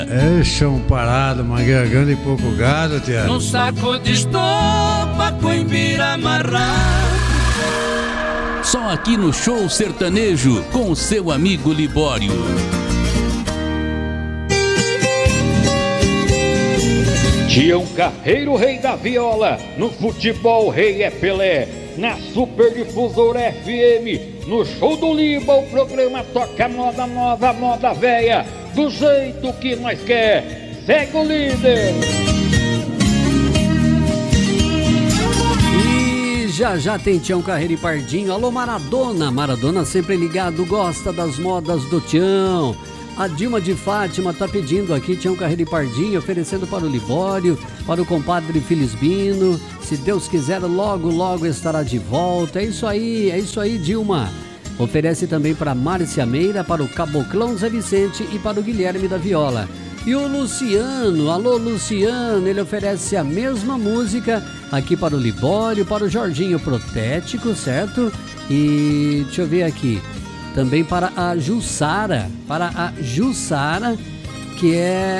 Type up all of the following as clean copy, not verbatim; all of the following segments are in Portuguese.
É chão parado, mangueirando e pouco gado, tia. Num saco de estopa, coimbira amarrado. Só aqui no Show Sertanejo, com o seu amigo Libório. Tião Carreiro, rei da viola. No futebol, rei é Pelé. Na Super Difusora FM, no Show do Liba, o programa toca moda nova, moda velha, do jeito que nós quer. Segue o líder. E já tem Tião Carreiro e Pardinho. Alô, Maradona. Maradona sempre ligado, gosta das modas do Tião. A Dilma de Fátima tá pedindo aqui Tião Carreiro e Pardinho, oferecendo para o Libório, para o compadre Filisbino. Se Deus quiser, logo estará de volta. É isso aí, Dilma. Oferece também para Márcia Meira, para o Caboclão Zé Vicente e para o Guilherme da Viola. E o Luciano, alô Luciano, ele oferece a mesma música aqui para o Libório, para o Jorginho Protético, certo? E deixa eu ver aqui. Também para a Jussara, que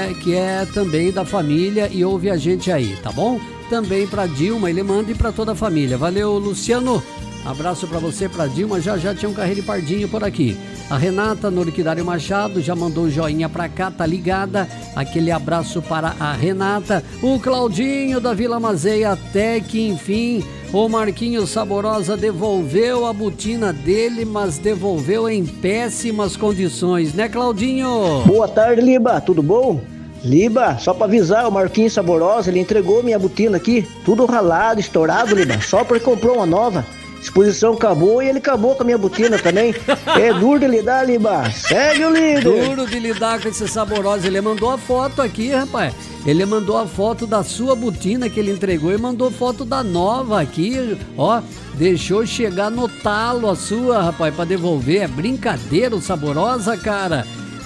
é também da família e ouve a gente aí, tá bom? Também para Dilma, ele manda e para toda a família. Valeu, Luciano. Abraço para você, para Dilma. Já tinha um Carreiro e Pardinho por aqui. A Renata Norquidário Machado já mandou joinha para cá, tá ligada? Aquele abraço para a Renata. O Claudinho da Vila Mazeia, até que enfim o Marquinhos Saborosa devolveu a botina dele, mas devolveu em péssimas condições, né, Claudinho? Boa tarde, Liba, tudo bom? Liba, só pra avisar, o Marquinhos Saborosa, ele entregou minha botina aqui, tudo ralado, estourado, Liba, só porque comprou uma nova. Exposição acabou e ele acabou com a minha botina também. É duro de lidar, Liba. Segue o líder. Duro de lidar com esse Saborosa. Ele mandou a foto aqui, rapaz. Ele mandou a foto da sua botina que ele entregou e mandou foto da nova aqui. Ó, deixou chegar no talo a sua, rapaz, pra devolver. É brincadeira o Saborosa, cara.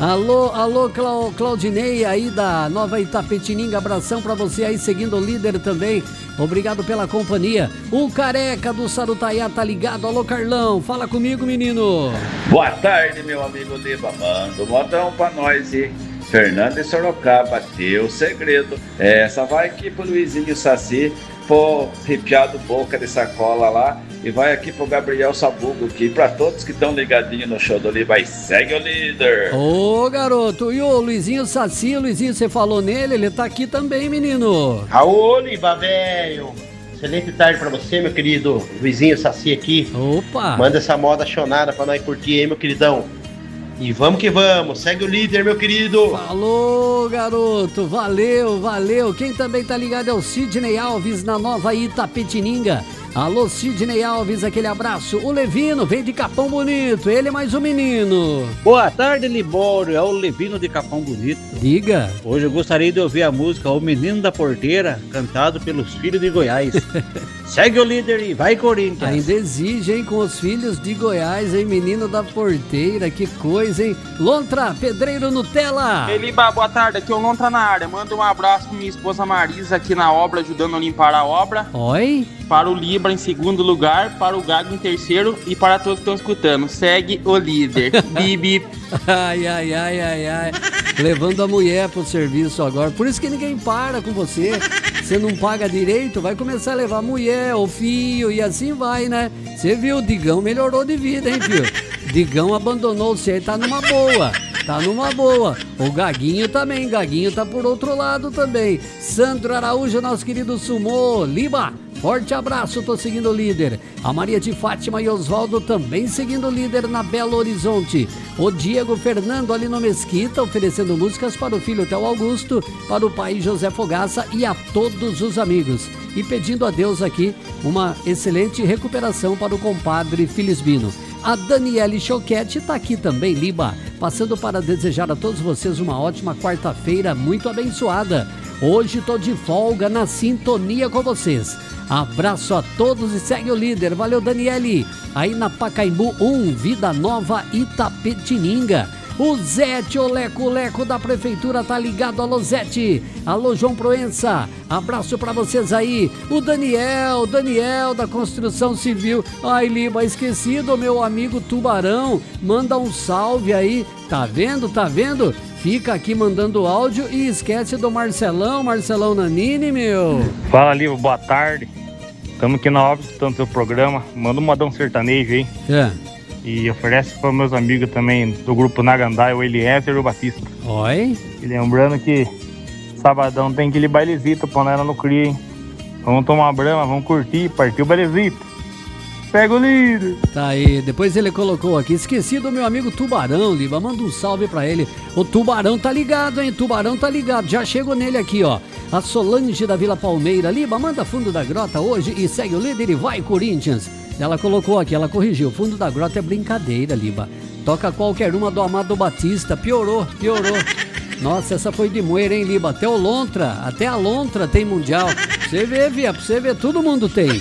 Alô, Claudinei aí da Nova Itapetininga, abração pra você aí, seguindo o líder também, obrigado pela companhia. O Careca do Sarutaiá tá ligado, alô Carlão, fala comigo, menino. Boa tarde, meu amigo Liba, manda um modão pra nós e Fernando de Sorocaba, teu segredo. Essa vai aqui pro Luizinho Saci, pô, arrepiado boca de sacola lá. E vai aqui pro Gabriel Sabugo, aqui pra todos que estão ligadinhos no Show do Liba. E segue o líder. Ô, garoto, e o Luizinho Saci, Luizinho, você falou nele? Ele tá aqui também, menino. Aô, Liba, velho. Excelente tarde pra você, meu querido Luizinho Saci aqui. Opa. Manda essa moda chonada pra nós curtir aí, meu queridão. E vamos que vamos, segue o líder, meu querido. Falou, garoto, valeu. Quem também tá ligado é o Sidney Alves na Nova Itapetininga. Alô, Sidney Alves, aquele abraço. O Levino vem de Capão Bonito, ele é mais um menino. Boa tarde, Libório, é o Levino de Capão Bonito. Diga. Hoje eu gostaria de ouvir a música O Menino da Porteira, cantado pelos Filhos de Goiás. Segue o líder e vai, Corinthians. Ainda exige, hein, com os Filhos de Goiás, hein, Menino da Porteira, que coisa, hein. Lontra, Pedreiro Nutella. Eliba, boa tarde, aqui é o Lontra na área. Manda um abraço pra minha esposa Marisa aqui na obra, ajudando a limpar a obra. Oi. Para o Libra em segundo lugar, para o Gago em terceiro e para todos que estão escutando. Segue o líder. Bibi. Ai. Levando a mulher pro serviço agora. Por isso que ninguém para com você. Você não paga direito, vai começar a levar a mulher, o filho e assim vai, né? Você viu, o Digão melhorou de vida, hein, filho? Digão abandonou você, tá numa boa. O Gaguinho também, Gaguinho tá por outro lado também. Sandro Araújo, nosso querido Sumô, Liba, forte abraço, tô seguindo o líder. A Maria de Fátima e Oswaldo também seguindo o líder na Belo Horizonte. O Diego Fernando ali no Mesquita, oferecendo músicas para o filho Theo Augusto, para o pai José Fogaça e a todos os amigos. E pedindo a Deus aqui uma excelente recuperação para o compadre Filisbino. A Daniele Choquete está aqui também, Liba, passando para desejar a todos vocês uma ótima quarta-feira muito abençoada. Hoje tô de folga na sintonia com vocês. Abraço a todos e segue o líder. Valeu, Daniele. Aí na Pacaembu 1, Vida Nova Itapetininga. O Zete, o Leco da prefeitura tá ligado. Alô, Zete. Alô, João Proença. Abraço pra vocês aí. O Daniel da construção civil. Ai, Liba, esqueci do meu amigo Tubarão. Manda um salve aí. Tá vendo? fica aqui mandando áudio e esquece do Marcelão Nanini, meu. Fala, Liva, boa tarde. Estamos aqui na obra escutando seu programa. Manda um modão sertanejo aí. E oferece para meus amigos também do grupo Nagandai, o Eliezer e o Batista. Oi. E lembrando que sabadão tem aquele bailezito, panela no cria, hein? Vamos tomar brama, vamos curtir, partiu o bailezito. Pega o líder. Tá aí, depois ele colocou aqui, esqueci do meu amigo Tubarão, Liba, manda um salve pra ele. O Tubarão tá ligado, hein? Tubarão tá ligado, já chegou nele aqui, ó. A Solange da Vila Palmeira, Liba, manda Fundo da Grota hoje e segue o líder e vai, Corinthians. Ela colocou aqui, ela corrigiu, Fundo da Grota é brincadeira, Liba. Toca qualquer uma do Amado Batista, piorou. Nossa, essa foi de moer, hein, Liba? Até a Lontra tem mundial. Você vê, Via, pra você ver, todo mundo tem,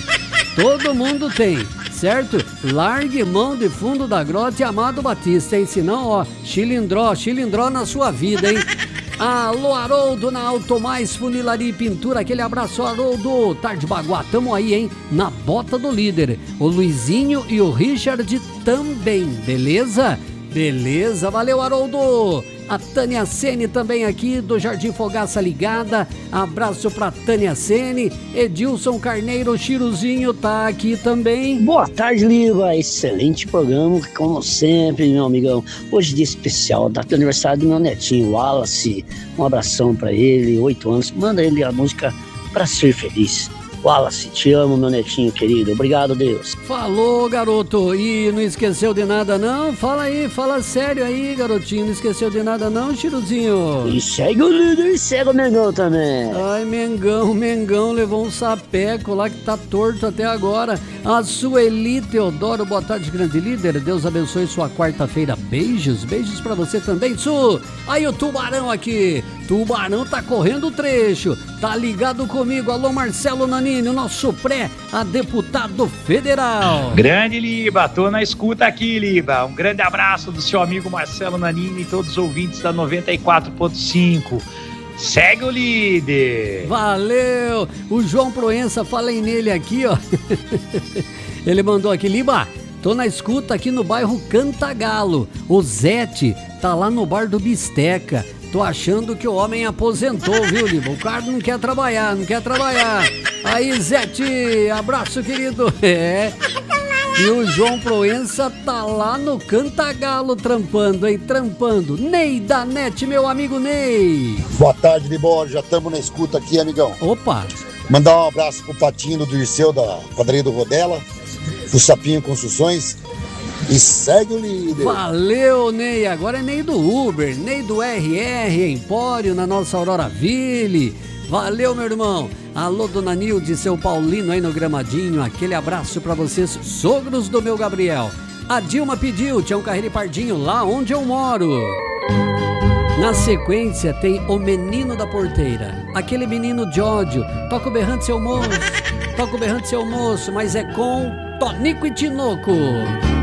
certo? Largue mão de Fundo da Grota e Amado Batista, hein? Senão, ó, chilindró na sua vida, hein? Alô, Haroldo, na Auto Mais Funilaria e Pintura, aquele abraço, Haroldo. Tarde Baguá, tamo aí, hein? Na bota do líder. O Luizinho e o Richard também, beleza? Beleza, valeu, Haroldo. A Tânia Sene também aqui do Jardim Fogaça ligada. Abraço pra Tânia Sene. Edilson Carneiro, Chiruzinho tá aqui também. Boa tarde, Liva. Excelente programa, como sempre, meu amigão. Hoje dia especial, data de aniversário do meu netinho, Wallace. Um abração pra ele, 8 anos. Manda ele a música Pra Ser Feliz. Wallace, te amo, meu netinho querido. Obrigado, Deus. Falou, garoto. E não esqueceu de nada, não? Fala aí, fala sério aí, garotinho. Não esqueceu de nada, não, Chiruzinho? E segue o líder e segue o Mengão também. Ai, Mengão levou um sapeco lá que tá torto até agora. A Sueli Teodoro, boa tarde, grande líder. Deus abençoe sua quarta-feira. Beijos pra você também, Su. Aí o Tubarão aqui. Tubarão tá correndo o trecho. Tá ligado comigo. Alô, Marcelo Nanini, o nosso pré a deputado federal. Grande Liba, tô na escuta aqui, Liba. Um grande abraço do seu amigo Marcelo Nanini e todos os ouvintes da 94.5. Segue o líder. Valeu. O João Proença, falei nele aqui, ó. Ele mandou aqui, Liba, tô na escuta aqui no bairro Cantagalo. O Zete tá lá no bar do Bisteca. Tô achando que o homem aposentou, viu, Liba? O cara não quer trabalhar. Aí, Zete, abraço, querido. E o João Proença tá lá no Cantagalo trampando, hein? Ney da NET, meu amigo Ney. Boa tarde, Libor. Já estamos na escuta aqui, amigão. Opa. Mandar um abraço pro Patinho do Dirceu, da padaria do Rodela, do Sapinho Construções. E segue o líder. Valeu, Ney. Agora é Ney do Uber, Ney do RR Empório na nossa Aurora Ville. Valeu, meu irmão. Alô, dona Nilde, seu Paulino aí no Gramadinho. Aquele abraço pra vocês, sogros do meu Gabriel. A Dilma pediu, Tião Carreiro e Pardinho, lá onde eu moro. Na sequência tem O Menino da Porteira. Aquele menino de ódio. Toca o berrante seu moço, mas é com Tonico e Tinoco.